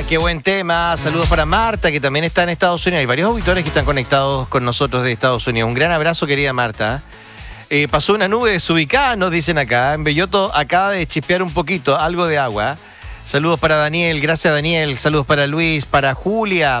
qué buen tema. Saludos para Marta, que también está en Estados Unidos. Hay varios auditores que están conectados con nosotros de Estados Unidos. Un gran abrazo, querida Marta. Pasó una nube desubicada, nos dicen acá. En Belloto acaba de chispear un poquito, algo de agua. Saludos para Daniel, gracias Daniel. Saludos para Luis, para Julia.